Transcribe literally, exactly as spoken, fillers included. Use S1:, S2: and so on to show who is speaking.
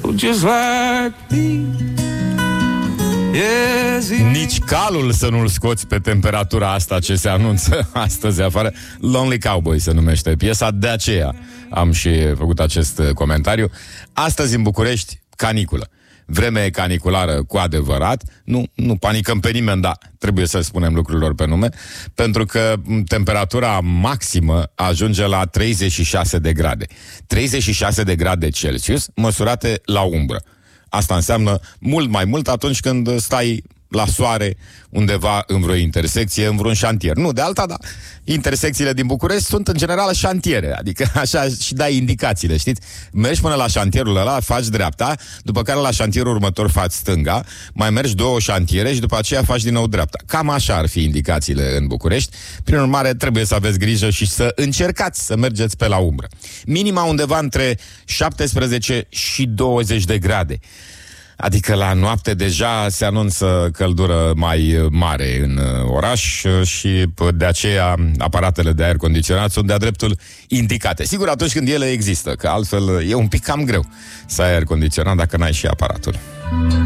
S1: just like me. Yes,
S2: nici calul să nu-l scoți pe temperatura asta ce se anunță astăzi afară. Lonely Cowboy se numește piesa, de aceea am și făcut acest comentariu. Astăzi în București, caniculă. Vreme caniculară cu adevărat. Nu, nu panicăm pe nimeni, dar trebuie să spunem lucrurilor pe nume, pentru că temperatura maximă ajunge la treizeci și șase de grade. treizeci și șase de grade Celsius măsurate la umbră. Asta înseamnă mult mai mult atunci când stai la soare undeva în vreo intersecție, în vreun șantier. Nu de alta, dar intersecțiile din București sunt în general șantiere, adică așa și dai indicațiile, știți? Mergi până la șantierul ăla, faci dreapta, după care la șantierul următor faci stânga, mai mergi două șantiere și după aceea faci din nou dreapta. Cam așa ar fi indicațiile în București. Prin urmare, trebuie să aveți grijă și să încercați să mergeți pe la umbră. Minima undeva între șaptesprezece și douăzeci de grade. Adică la noapte deja se anunță căldură mai mare în oraș și de aceea aparatele de aer condiționat sunt de-a dreptul indicate. Sigur, atunci când ele există, că altfel e un pic cam greu să ai aer condiționat dacă n-ai și aparatul.